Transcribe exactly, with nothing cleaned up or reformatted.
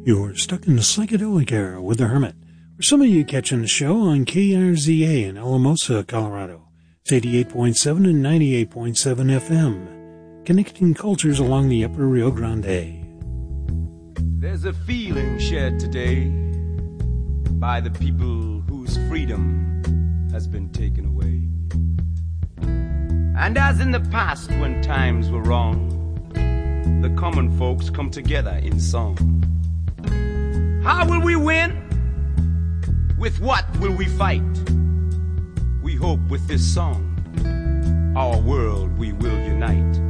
You're stuck in the psychedelic era with the Hermit. For some of you catching the show on K R Z A in Alamosa, Colorado. It's eighty-eight point seven and ninety-eight point seven F M, connecting cultures along the upper Rio Grande. There's a feeling shared today by the people whose freedom has been taken away. And as in the past when times were wrong, the common folks come together in song. How will we win? With what will we fight? We hope with this song, our world we will unite.